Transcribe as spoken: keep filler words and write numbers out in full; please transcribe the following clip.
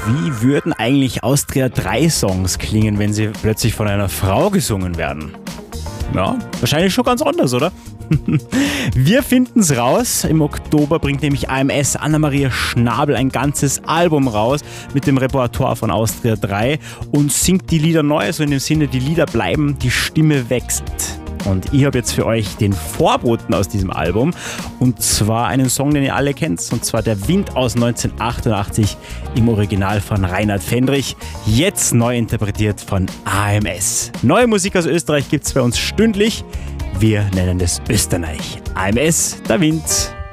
Wie würden eigentlich Austria drei Songs klingen, wenn sie plötzlich von einer Frau gesungen werden? Ja, wahrscheinlich schon ganz anders, oder? Wir finden's raus. Im Oktober bringt nämlich A M S Anna-Maria Schnabel ein ganzes Album raus mit dem Repertoire von Austria drei und singt die Lieder neu, so in dem Sinne, die Lieder bleiben, die Stimme wächst. Und ich habe jetzt für euch den Vorboten aus diesem Album und zwar einen Song, den ihr alle kennt, und zwar Der Wind aus neunzehnhundertachtundachtzig im Original von Reinhard Fendrich, jetzt neu interpretiert von A M S. Neue Musik aus Österreich gibt's bei uns stündlich. Wir nennen es Österreich. A M S, Der Wind.